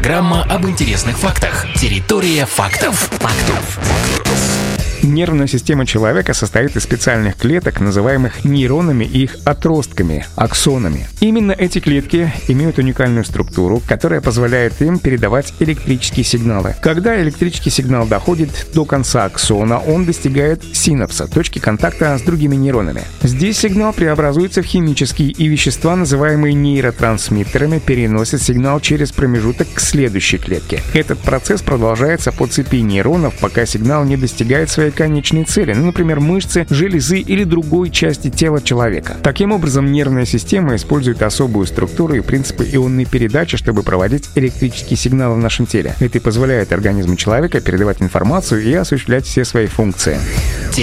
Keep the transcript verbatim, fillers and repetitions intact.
Программа об интересных фактах. Территория фактов. Фактов. Нервная система человека состоит из специальных клеток, называемых нейронами и их отростками, аксонами. Именно эти клетки имеют уникальную структуру, которая позволяет им передавать электрические сигналы. Когда электрический сигнал доходит до конца аксона, он достигает синапса, точки контакта с другими нейронами. Здесь сигнал преобразуется в химический, и вещества, называемые нейротрансмиттерами, переносят сигнал через промежуток к следующей клетке. Этот процесс продолжается по цепи нейронов, пока сигнал не достигает своей конечной цели, ну, например, мышцы, железы или другой части тела человека. Таким образом, нервная система использует особую структуру и принципы ионной передачи, чтобы проводить электрические сигналы в нашем теле. Это и позволяет организму человека передавать информацию и осуществлять все свои функции.